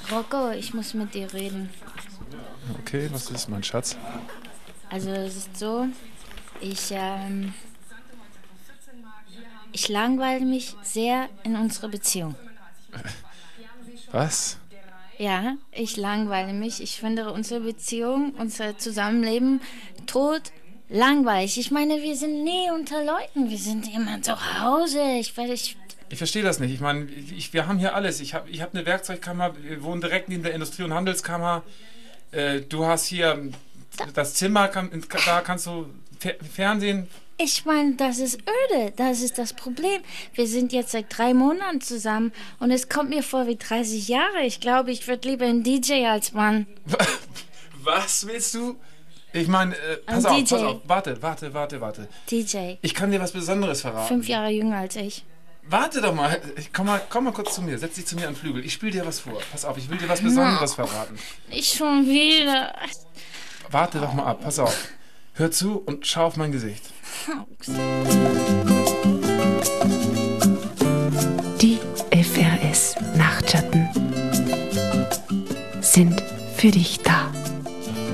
Rocco, ich muss mit dir reden. Okay, was ist, mein Schatz? Also es ist so, ich langweile mich sehr in unserer Beziehung. Was? Ja, ich langweile mich. Ich finde unsere Beziehung, unser Zusammenleben tot langweilig. Ich meine, wir sind nie unter Leuten. Wir sind immer zu Hause. Ich Ich verstehe das nicht. Ich meine, wir haben hier alles. Ich hab eine Werkzeugkammer, wir wohnen direkt neben der Industrie- und Handelskammer. Du hast hier das Zimmer, da kannst du Fernsehen. Ich meine, das ist öde. Das ist das Problem. Wir sind jetzt seit 3 Monaten zusammen und es kommt mir vor wie 30 Jahre. Ich glaube, ich würde lieber ein DJ als Mann. Was willst du? Ich meine, pass auf. Warte. DJ. Ich kann dir was Besonderes verraten. 5 Jahre jünger als ich. Warte doch mal. Komm mal kurz zu mir. Setz dich zu mir an den Flügel. Ich spiele dir was vor. Pass auf, ich will dir was Besonderes verraten. Ich schon wieder. Warte doch mal ab. Pass auf. Hör zu und schau auf mein Gesicht. Die FRS Nachtschatten sind für dich da.